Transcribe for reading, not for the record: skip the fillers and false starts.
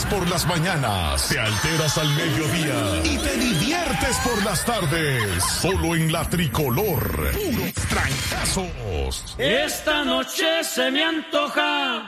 por las mañanas, te alteras al mediodía y te diviertes por las tardes. Solo en la Tricolor. Puros trancazos. Esta noche se me antoja